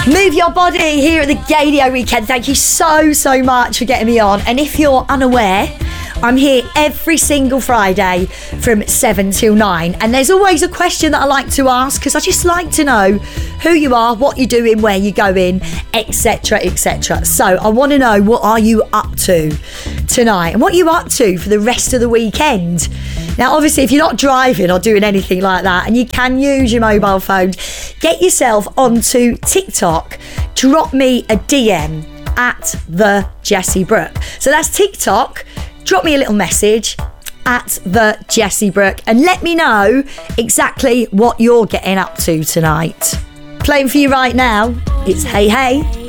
Move Your Body here at the Gaydio Weekend. Thank you so much for getting me on. And if you're unaware, I'm here every single Friday from 7 till 9. And there's always a question that I like to ask, because I just like to know who you are, what you're doing, where you're going, etc, etc. So I want to know, what are you up to tonight? And what are you up to for the rest of the weekend? Now, obviously, if you're not driving or doing anything like that, and you can use your mobile phone, get yourself onto TikTok. Drop me a DM at the Jessie Brooke. So that's TikTok. Drop me a little message at the Jessie Brooke and let me know exactly what you're getting up to tonight. Playing for you right now, it's Hey Hey.